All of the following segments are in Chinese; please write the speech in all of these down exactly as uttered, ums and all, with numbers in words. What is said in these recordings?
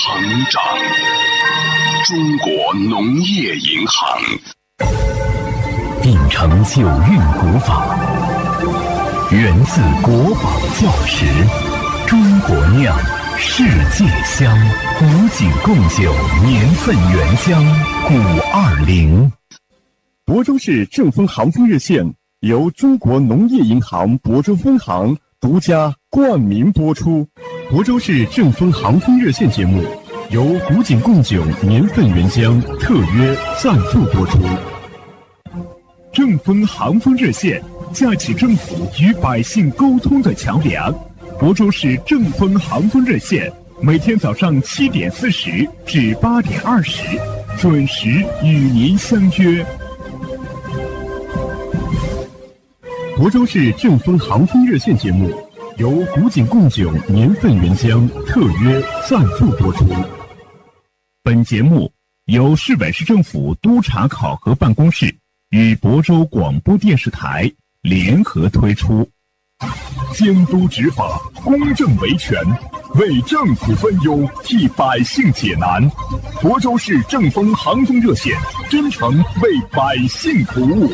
成长。中国农业银行秉承九韵古法，源自国宝教识，中国酿，世界香，古井贡酒年份原香古二零。 亳州市正丰行风热线由中国农业银行亳州分行独家冠名播出。亳州市正丰行风热线节目由古井贡酒年份原香特约赞助播出。正丰行风热线架起政府与百姓沟通的桥梁。亳州市正丰行风热线每天早上七点四十至八点二十准时与您相约。亳州市正丰行风热线节目由古井贡酒年份原香特约赞助播出。本节目由市委市政府督查考核办公室与亳州广播电视台联合推出。监督执法，公正维权，为政府分忧，替百姓解难。亳州市正丰行风热线真诚为百姓服务。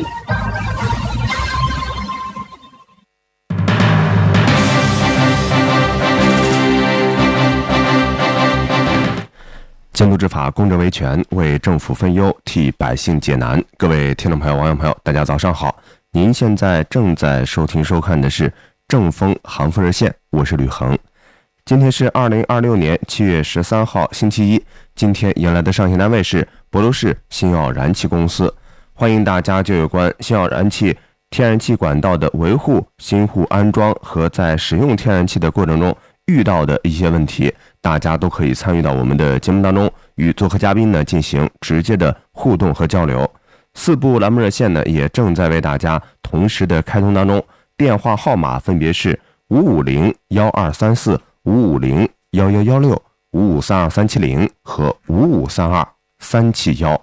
监督执法，公正维权，为政府分忧，替百姓解难。各位听众朋友、网友朋友，大家早上好！您现在正在收听收看的是正丰行风热线，我是吕恒。今天是二零二六年七月十三号，星期一。今天迎来的上线单位是亳州市新奥燃气公司。欢迎大家就有关新奥燃气天然气管道的维护、新户安装和在使用天然气的过程中遇到的一些问题，大家都可以参与到我们的节目当中，与做客嘉宾呢进行直接的互动和交流。四部栏目热线呢也正在为大家同时的开通当中，电话号码分别是五五零幺二三四、五五零幺幺幺六、五五三二三七零和五五三二三七幺。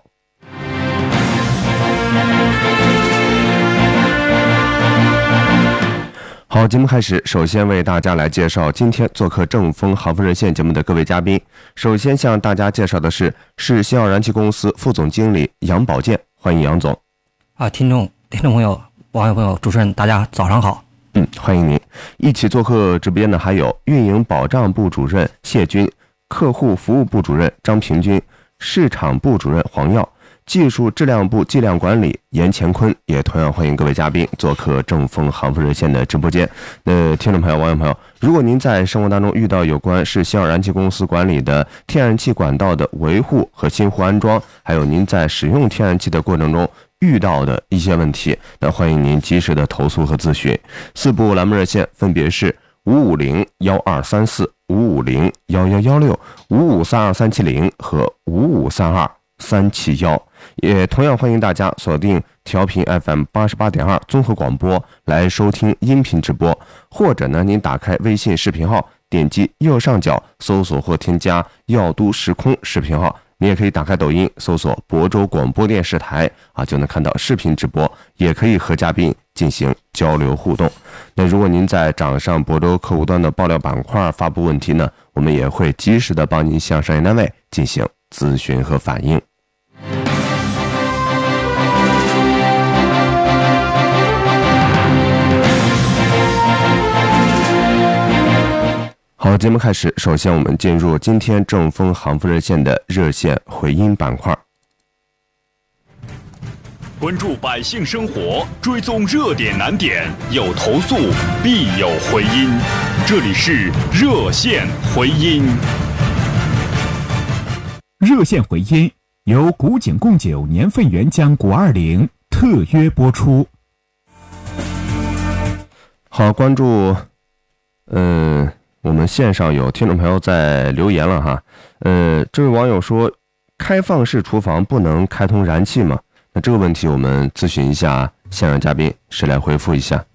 好，节目开始，首先为大家来介绍今天做客正丰行风热线节目的各位嘉宾。首先向大家介绍的是市新奥燃气公司副总经理杨宝健，欢迎杨总。 啊，听众、听众朋友、网友朋友、主持人，大家早上好。 嗯，欢迎您。一起做客直播间的还有运营保障部主任谢军、客户服务部主任张平军、市场部主任黄耀、技术质量部计量管理严乾坤，也同样欢迎各位嘉宾做客正丰行风热线的直播间。那听众朋友、网友朋友，如果您在生活当中遇到有关市新奥燃气公司管理的天然气管道的维护和新户安装，还有您在使用天然气的过程中遇到的一些问题，那欢迎您及时的投诉和咨询。四部栏目热线分别是五五零幺二三四、五五零幺幺幺六、五五三二三七零和五五三二三七幺。也同样欢迎大家锁定调频 F M 八十八点二 综合广播来收听音频直播，或者呢您打开微信视频号，点击右上角搜索或添加耀都时空视频号，你也可以打开抖音搜索亳州广播电视台啊，就能看到视频直播，也可以和嘉宾进行交流互动。那如果您在掌上亳州客户端的爆料板块发布问题呢，我们也会及时的帮您向商业单位进行咨询和反映。好，节目开始，首先我们进入今天正丰行风热线的热线回音板块。 关注百姓生活，追踪热点难点，有投诉必有回音。这里是热线回音。 热线回音由古井贡酒年份原浆古二零特约播出。 好，关注，嗯。我们线上有听众朋友在留言了哈，呃，这位网友说，开放式厨房不能开通燃气吗？那这个问题我们咨询一下线上嘉宾，谁来回复一下？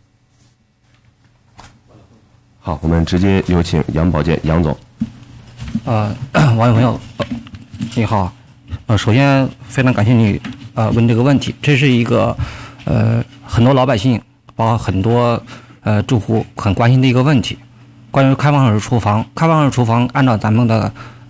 好，我们直接有请杨宝健杨总。 呃，网友朋友，呃、你好，呃，首先非常感谢你呃问这个问题，这是一个呃很多老百姓，包括很多呃住户很关心的一个问题。关于开放式厨房，开放式厨房按照咱们的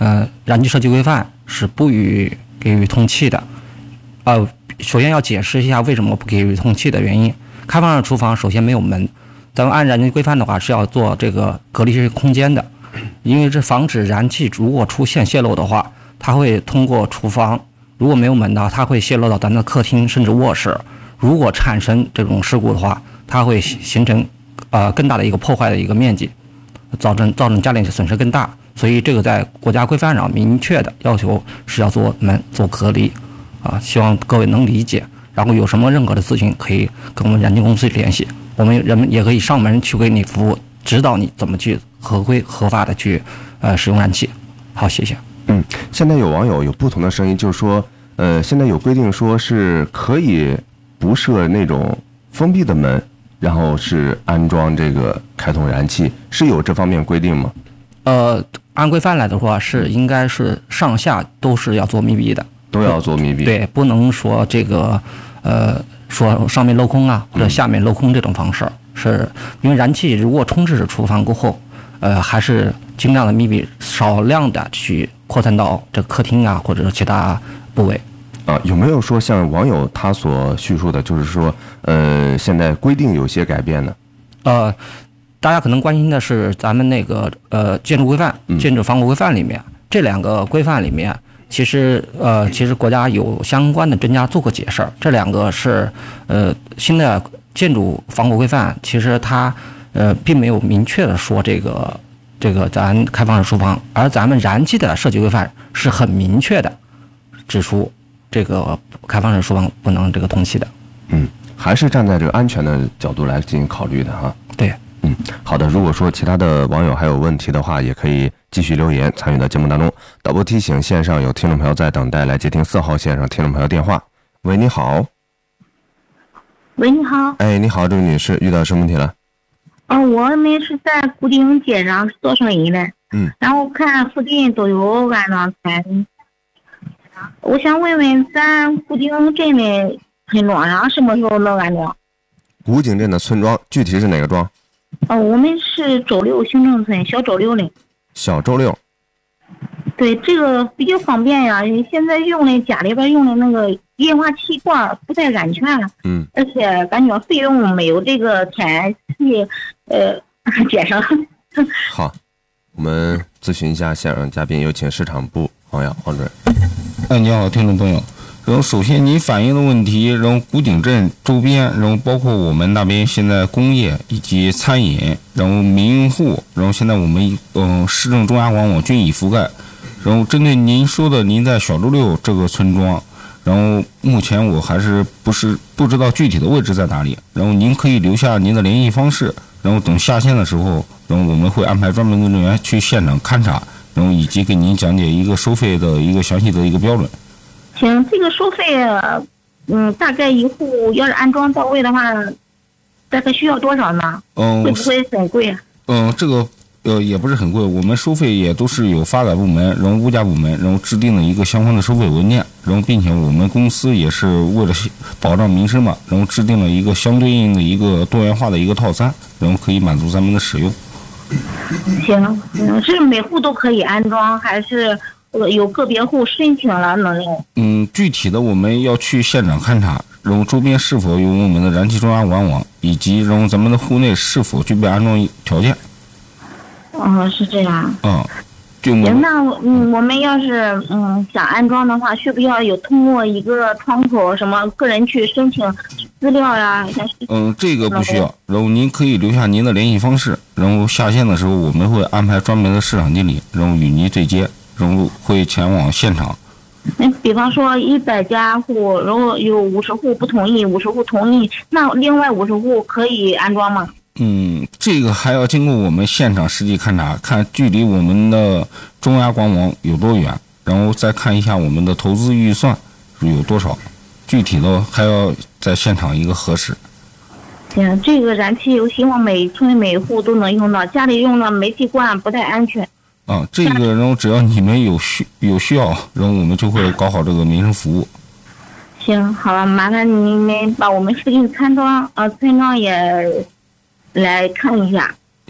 呃，燃气设计规范是不予给予通气的。呃，首先要解释一下为什么不给予通气的原因。开放式厨房首先没有门，咱们按燃气规范的话是要做这个隔离式空间的，因为这防止燃气如果出现泄漏的话，它会通过厨房，如果没有门的话，它会泄漏到咱的客厅甚至卧室。如果产生这种事故的话，它会形成呃更大的一个破坏的一个面积，造成造成家里损失更大。所以这个在国家规范上明确的要求是要做门做隔离。啊，希望各位能理解。然后有什么任何的咨询，可以跟我们燃气公司联系，我们人们也可以上门去为你服务，指导你怎么去合规合法的去呃使用燃气。好，谢谢。 嗯，现在有网友有不同的声音，就是说，呃，现在有规定说是可以不设那种封闭的门，然后是安装这个开通燃气，是有这方面规定吗？ 呃，按规范来的话，是应该是上下都是要做密闭的。 都要做密闭， 对，不能说这个，呃，说上面镂空啊，或者下面镂空这种方式，嗯、是因为燃气如果充斥厨房过后，呃，还是尽量的密闭，少量的去扩散到这个客厅啊，或者是其他部位。 啊，有没有说像网友他所叙述的，就是说，呃，现在规定有些改变呢？ 呃，大家可能关心的是咱们那个呃建筑规范、建筑防火规范里面、嗯、这两个规范里面。其实，呃，其实国家有相关的专家做过解释，这两个是，呃，新的建筑防火规范，其实它，呃，并没有明确的说这个，这个咱开放式厨房，而咱们燃气的设计规范是很明确的指出，这个开放式厨房不能这个通气的。 嗯，还是站在这个安全的角度来进行考虑的哈。 对。 嗯，好的。如果说其他的网友还有问题的话，也可以继续留言参与到节目当中。导播提醒，线上有听众朋友在等待，来接听四号线上听众朋友电话。喂，你好。 喂，你好。 哎，你好，这位女士，遇到什么问题了？ 哦，我们是在固定街上做生意的。 嗯。 然后看附近都有安装台，我想问问咱固定镇的村庄上什么时候能安装？ 古井镇的村庄具体是哪个庄？ 哦，我们是周六行政村小周六的。 小周六。 对，这个比较方便呀，现在用的家里边用的那个液化气罐不太安全。 嗯。 而且感觉费用没有这个天然气呃节省。 好，我们咨询一下现场嘉宾，有请市场部黄耀黄主任。 哎，你好，听众朋友。然后首先您反映的问题，然后古井镇周边，然后包括我们那边现在工业以及餐饮，然后民用户，然后现在我们嗯、呃、市政中央广网均已覆盖。然后针对您说的，您在小周六这个村庄，然后目前我还是不是不知道具体的位置在哪里。然后您可以留下您的联系方式，然后等下线的时候，然后我们会安排专门的人员去现场勘察，然后以及给您讲解一个收费的一个详细的一个标准。 行，这个收费，嗯，大概一户要是安装到位的话，大概需要多少呢？ 嗯， 会不会很贵？ 嗯，这个呃也不是很贵，我们收费也都是有发改部门，然后物价部门，然后制定了一个相关的收费文件，然后并且我们公司也是为了保障民生嘛，然后制定了一个相对应的一个多元化的一个套餐，然后可以满足咱们的使用。 行，嗯，是每户都可以安装，还是？呃，有个别户申请了能用。 嗯，具体的我们要去现场勘察，然后周边是否有我们的燃气中央管网，以及然后咱们的户内是否具备安装条件。 哦，是这样。 嗯，就行，那嗯，我们要是嗯想安装的话，需不需要有通过一个窗口什么个人去申请资料呀？ 嗯，这个不需要。然后您可以留下您的联系方式，然后下线的时候我们会安排专门的市场经理，然后与您对接。然后会前往现场。 那比方说一百家户，如果有五十户不同意，五十户同意，那另外五十户可以安装吗？ 嗯，这个还要经过我们现场实际勘察，看距离我们的中央管网有多远，然后再看一下我们的投资预算有多少，具体的还要在现场一个核实。 行，这个燃气我希望每村每户都能用到，家里用的煤气罐不太安全。 啊，这个，然后只要你们有需有需要，然后我们就会搞好这个民生服务。 行，好了，麻烦你们把我们附近村庄呃村庄也来看一下。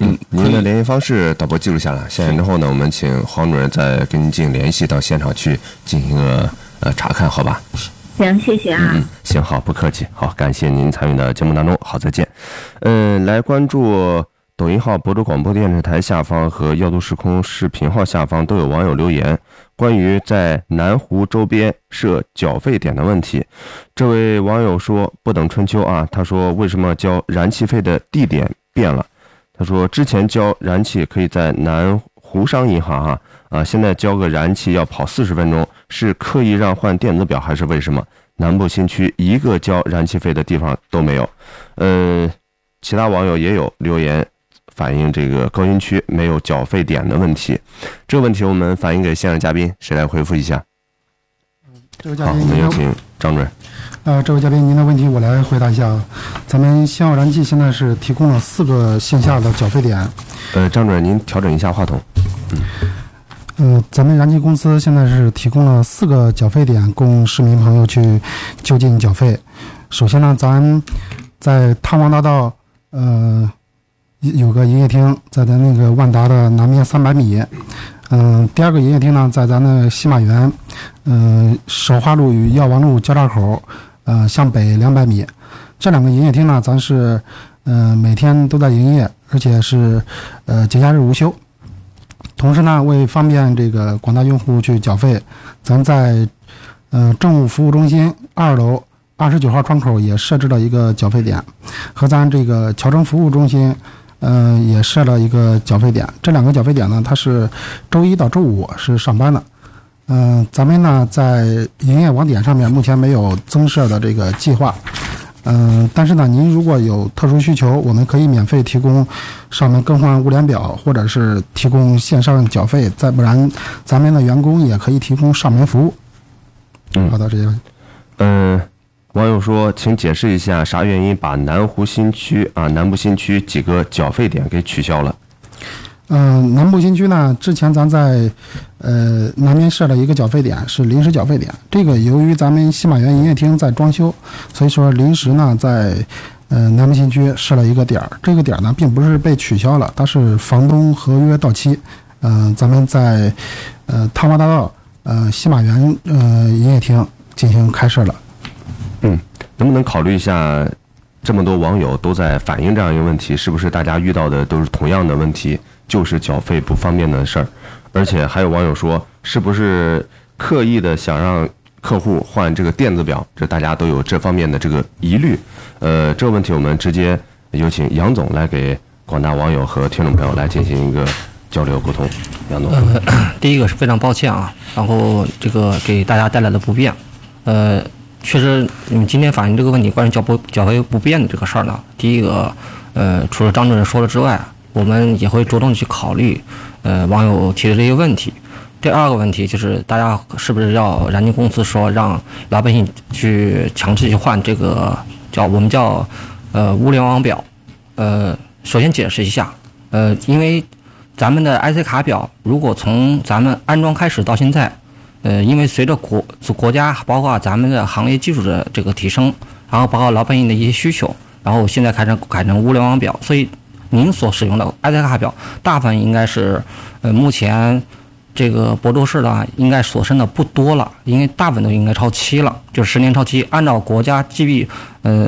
嗯，您的联系方式导播记录下来，下线之后呢，我们请黄主任再跟您进行联系，到现场去进行一个呃查看，好吧？ 行，谢谢啊。 嗯，行，好，不客气，好，感谢您参与到节目当中，好，再见。嗯，来关注抖音号亳州广播电视台下方和耀都时空视频号下方都有网友留言，关于在南湖周边设缴费点的问题。这位网友说，不等春秋啊，他说为什么交燃气费的地点变了？他说之前交燃气可以在南湖商银行啊，啊，现在交个燃气要跑四十分钟，是刻意让换电子表还是为什么？南部新区一个交燃气费的地方都没有。呃，其他网友也有留言反映这个高新区没有缴费点的问题，这个问题我们反映给现场嘉宾，谁来回复一下？ 这位嘉宾， 好，我们有请张主任。 呃，这位嘉宾，您的问题我来回答一下。咱们新奥燃气现在是提供了四个线下的缴费点。 呃，张主任，您调整一下话筒。 嗯。呃，咱们燃气公司现在是提供了四个缴费点，供市民朋友去就近缴费。首先呢，咱在汤王大道，呃，有个营业厅，在咱那个万达的南面三百米。嗯、呃，第二个营业厅呢，在咱的西马园，嗯、呃，首化路与药王路交叉口。呃，向北两百米，这两个营业厅呢，咱是呃每天都在营业，而且是呃节假日无休。同时呢，为方便这个广大用户去缴费，咱在呃政务服务中心二楼二十九号窗口也设置了一个缴费点，和咱这个侨政服务中心呃也设了一个缴费点。这两个缴费点呢，它是周一到周五是上班的。嗯、呃，咱们呢在营业网点上面目前没有增设的这个计划，嗯、呃，但是呢，您如果有特殊需求，我们可以免费提供上门更换物联表，或者是提供线上缴费，再不然咱们的员工也可以提供上门服务。 嗯， 好的，这些。 嗯、呃，网友说，请解释一下啥原因把南湖新区啊南部新区几个缴费点给取消了？ 嗯、呃，南部新区呢，之前咱在呃南边设了一个缴费点，是临时缴费点。这个由于咱们西马园营业厅在装修，所以说临时呢在呃南部新区设了一个点儿。这个点儿呢并不是被取消了，它是房东合约到期。嗯、呃，咱们在呃汤华大道呃西马园呃营业厅进行开设了。 嗯，能不能考虑一下？这么多网友都在反映这样一个问题，是不是大家遇到的都是同样的问题，就是缴费不方便的事儿？而且还有网友说，是不是刻意的想让客户换这个电子表？这大家都有这方面的这个疑虑。呃，这个问题我们直接有请杨总来给广大网友和听众朋友来进行一个交流沟通。杨总， 呃，第一个是非常抱歉啊，然后这个给大家带来的不便，呃。确实，你们今天反映这个问题，关于缴不缴费不便的这个事儿呢，第一个，呃，除了张主任说了之外，我们也会主动去考虑，呃，网友提的这些问题。第二个问题就是，大家是不是要燃气公司说让老百姓去强制去换这个叫我们叫呃物联网表？呃，首先解释一下，呃，因为咱们的 I C 卡表，如果从咱们安装开始到现在。呃，因为随着国国家包括咱们的行业技术的这个提升，然后包括老百姓的一些需求，然后现在开始改成物联网表，所以您所使用的 I C 卡表大部分应该是，呃，目前这个亳州市的应该所剩的不多了，因为大部分都应该超期了，就是十年超期。按照国家 G B 呃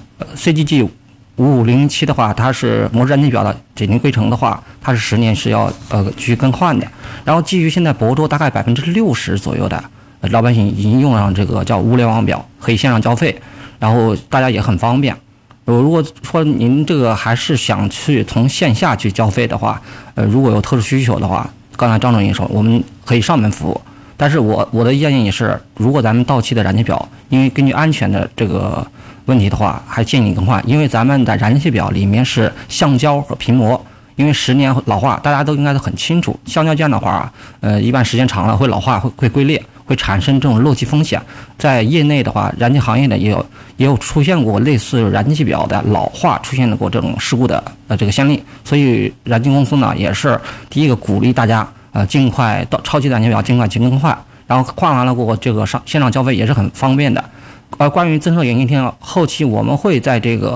C G G 五五零七的话，它是模式燃气表的指定规程的话，它是十年是要呃继续更换的。然后基于现在亳州大概百分之六十左右的老百姓已经用上这个叫物联网表，可以线上交费，然后大家也很方便。呃，如果说您这个还是想去从线下去交费的话，呃，如果有特殊需求的话，刚才张总也说，我们可以上门服务。但是我我的建议也是，如果咱们到期的燃气表，因为根据安全的这个问题的话，还建议更换，因为咱们的燃气表里面是橡胶和平膜。因为十年老化，大家都应该都很清楚，橡胶件的话，呃，一般时间长了会老化，会会龟裂，会产生这种漏气风险。在业内的话，燃气行业的也有也有出现过类似燃气表的老化出现过这种事故的呃这个先例，所以燃气公司呢也是第一个鼓励大家呃尽快到超期燃气表尽快去更换，然后换完了过后这个上线上交费也是很方便的。而关于增设营业厅，后期我们会在这个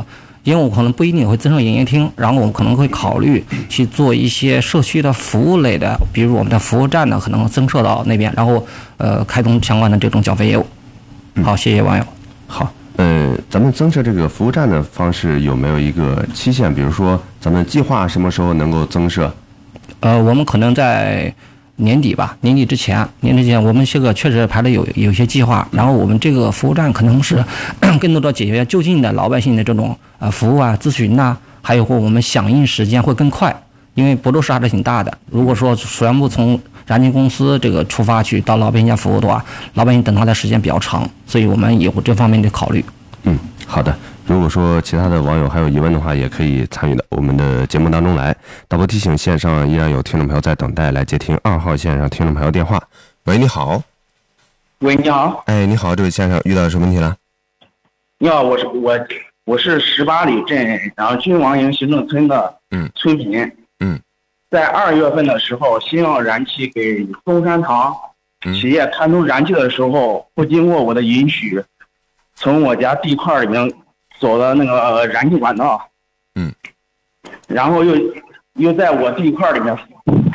因为我可能不一定会增设营业厅，然后我们可能会考虑去做一些社区的服务类的，比如我们的服务站呢，可能增设到那边，然后呃开通相关的这种缴费业务。好，谢谢网友。 好，嗯，咱们增设这个服务站的方式有没有一个期限？比如说，咱们计划什么时候能够增设？ 呃，我们可能在年底吧，年底之前，年底之前，我们这个确实排了有有一些计划，然后我们这个服务站可能是更多的解决就近的老百姓的这种呃服务啊、咨询呐、啊，还有或我们响应时间会更快，因为亳州市还是挺大的。如果说全部从燃气公司这个出发去到老百姓家服务的话，老百姓等他的时间比较长，所以我们有这方面的考虑。 嗯，好的。如果说其他的网友还有疑问的话，也可以参与到我们的节目当中来。导播提醒，线上依然有听众朋友在等待来接听二号线上听众朋友电话。喂，你好。 喂，你好。 哎，你好，这位先生遇到什么问题了？ 你好，我是我我是十八里镇然后君王营行政村的嗯村民。 嗯， 在二月份的时候，新奥燃气给松山堂企业开通燃气的时候，不经过我的允许，从我家地块里面走了那个燃气管道， 嗯， 然后又又在我地块里面，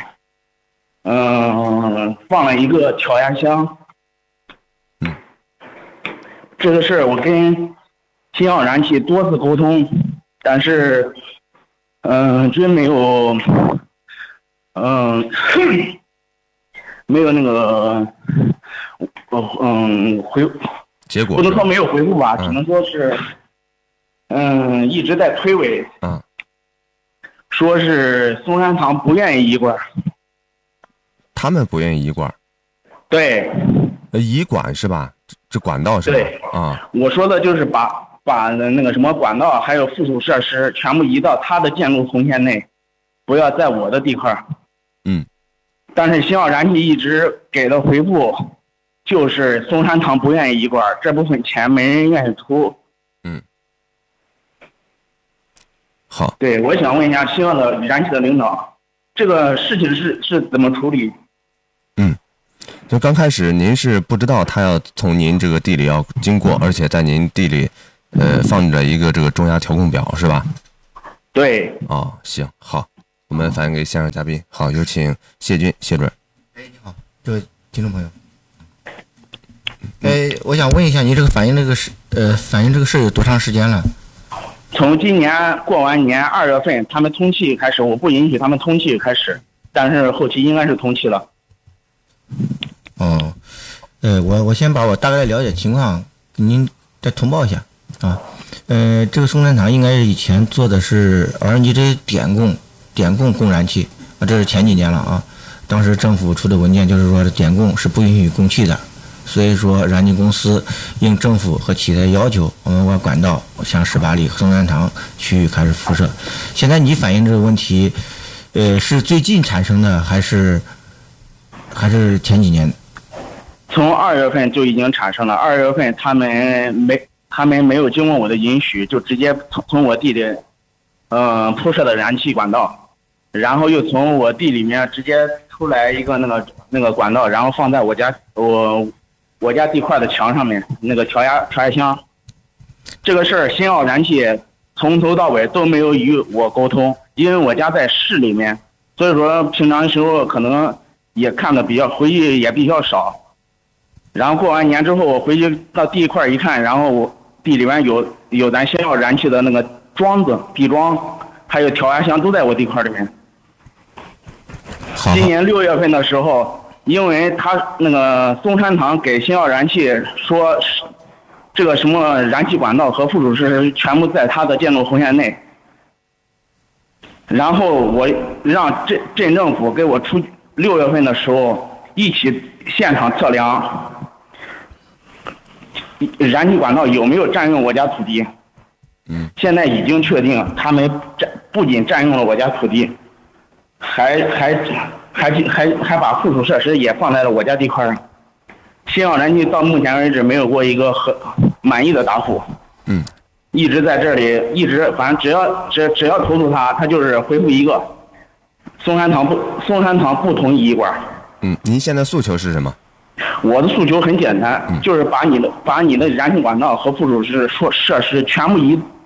嗯，放了一个调压箱， 嗯， 这个事儿我跟新奥燃气多次沟通，但是，嗯，均没有，嗯，没有那个，嗯，回， 结果不能说没有回复吧， 嗯、 只能说是。嗯，一直在推诿， 嗯， 说是松山堂不愿意移管， 他们不愿意移管， 对， 移管是吧？这管道是吧？ 对啊， 我说的就是把把那个什么管道还有附属设施全部移到他的建筑红线内，不要在我的地块。 嗯， 但是新奥燃气一直给的回复就是松山堂不愿意移管，这部分钱没人愿意出。 嗯。好， 对，我想问一下新奥的燃气的领导，这个事情是是怎么处理？ 嗯，就刚开始您是不知道他要从您这个地里要经过，而且在您地里，呃，放着一个这个中压调控表是吧？ 对。 哦，行，好，我们反映给线上嘉宾。好，有请谢军，谢主任。 哎，你好，这位听众朋友。哎，我想问一下，您这个反映这个事，呃，反映这个事有多长时间了？ 从今年过完年二月份，他们通气开始，我不允许他们通气开始，但是后期应该是通气了。 哦，呃，我我先把我大概了解情况给您再通报一下啊。呃，这个松山堂应该是以前做的是 R N G J 点供点供供燃气啊，这是前几年了啊。当时政府出的文件就是说点供是不允许供气的。所以说，燃气公司应政府和企业的要求，我们把管道向十八里松山堂区域开始辐射。现在你反映这个问题，呃，是最近产生的，还是还是前几年？ 从二月份就已经产生了。二月份他们没他们没有经过我的允许，就直接从从我地里，嗯、呃，铺设的燃气管道，然后又从我地里面直接出来一个那个那个管道，然后放在我家我。我家地块的墙上面那个调压调压箱，这个事儿新奥燃气从头到尾都没有与我沟通，因为我家在市里面，所以说平常时候可能也看的比较回去也比较少。然后过完年之后，我回去到地块一看，然后我地里面有有咱新奥燃气的那个桩子、地桩，还有调压箱都在我地块里面。今年六月份的时候。因为他那个松山堂给新奥燃气说，这个什么燃气管道和附属设施全部在他的建筑红线内，然后我让镇镇政府给我出六月份的时候一起现场测量，燃气管道有没有占用我家土地。 嗯， 现在已经确定他们占不仅占用了我家土地，还还。还还还把附属设施也放在了我家地块上。新奥燃气到目前为止没有过一个很满意的答复。 嗯， 一直在这里，一直反正只要只只要投诉他，他就是回复一个松山堂不松山堂不同意移管。 嗯，您现在诉求是什么？ 我的诉求很简单， 嗯、 就是把你的把你的燃气管道和附属设设施全部移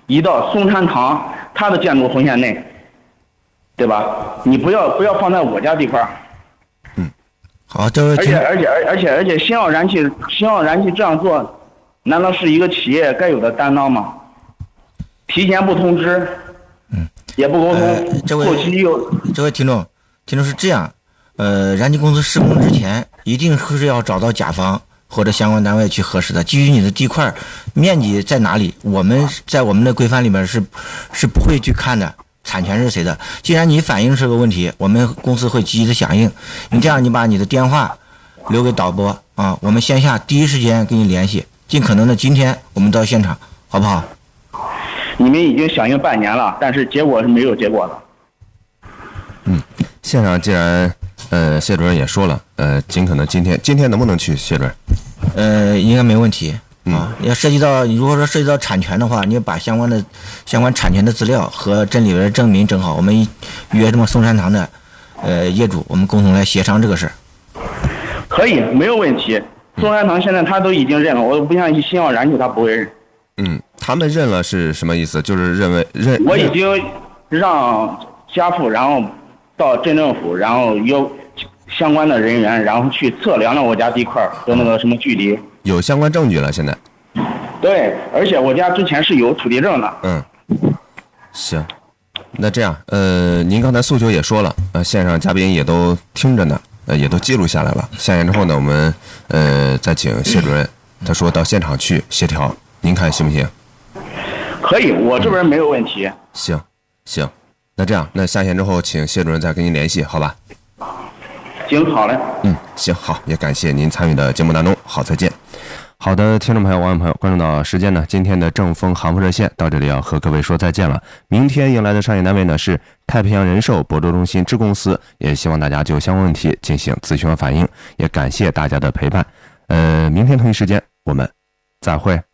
移到松山堂它的建筑红线内，对吧？你不要不要放在我家地块。 嗯，好，这位。 而且而且而而且而且星耀燃气星耀燃气这样做，难道是一个企业该有的担当吗？提前不通知， 嗯， 也不沟通， 呃、这位后期又这位听众，听众是这样，呃，燃气公司施工之前一定是要找到甲方或者相关单位去核实的，基于你的地块面积在哪里，我们在我们的规范里面是是不会去看的，产权是谁的。既然你反映这个问题，我们公司会积极的响应。你这样，你把你的电话留给导播啊，我们线下第一时间跟你联系，尽可能的今天我们到现场，好不好？ 你们已经响应半年了，但是结果是没有结果的。 嗯，现场既然呃谢主任也说了，呃，尽可能今天今天能不能去，谢主任？ 呃，应该没问题啊。 嗯、 要涉及到，如果说涉及到产权的话，你要把相关的相关产权的资料和镇里边的证明整好，我们约这么松山堂的呃业主，我们共同来协商这个事儿。 可以，没有问题。松山堂现在他都已经认了，我不像新耀燃气他不会认。 嗯，他们认了是什么意思？就是认为认。 我已经让家父，然后到镇政府，然后由相关的人员，然后去测量了我家地块和那个什么距离。 有相关证据了，现在。 对，而且我家之前是有土地证的。 嗯，行，那这样，呃，您刚才诉求也说了，呃，线上嘉宾也都听着呢，呃，也都记录下来了。下线之后呢，我们呃再请谢主任，他说到现场去协调。您看行不行？ 可以，我这边没有问题。 嗯、行，行，那这样，那下线之后，请谢主任再跟您联系，好吧？ 行，好嘞。 嗯，行，好，也感谢您参与的节目当中，好，再见。好的，听众朋友、网友朋友，关注到时间呢，今天的正风航空热线到这里要和各位说再见了。明天迎来的商业单位呢是太平洋人寿亳州中心支公司，也希望大家就相关问题进行咨询和反映，也感谢大家的陪伴。呃，明天同一时间我们再会。